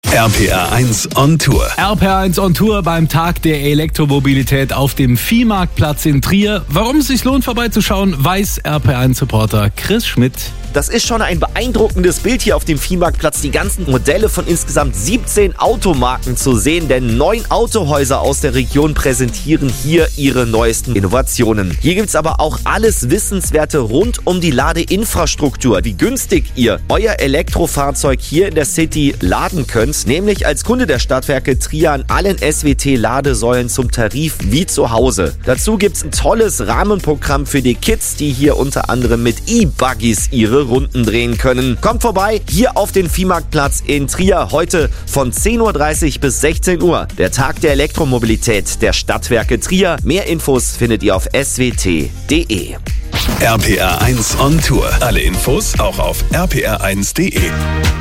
RPR1 on Tour. RPR1 on Tour beim Tag der Elektromobilität auf dem Viehmarktplatz in Trier. Warum es sich lohnt, vorbeizuschauen, weiß RPR1-Supporter Chris Schmidt. Das ist schon ein beeindruckendes Bild hier auf dem Viehmarktplatz. Die ganzen Modelle von insgesamt 17 Automarken zu sehen, denn 9 Autohäuser aus der Region präsentieren hier ihre neuesten Innovationen. Hier gibt's aber auch alles Wissenswerte rund um die Ladeinfrastruktur, wie günstig ihr euer Elektrofahrzeug hier in der City laden könnt, nämlich als Kunde der Stadtwerke Trier an allen SWT-Ladesäulen zum Tarif wie zu Hause. Dazu gibt's ein tolles Rahmenprogramm für die Kids, die hier unter anderem mit E-Buggies ihre Runden drehen können. Kommt vorbei, hier auf den Viehmarktplatz in Trier, heute von 10.30 Uhr bis 16 Uhr. Der Tag der Elektromobilität der Stadtwerke Trier. Mehr Infos findet ihr auf swt.de. RPR1 on Tour. Alle Infos auch auf rpr1.de.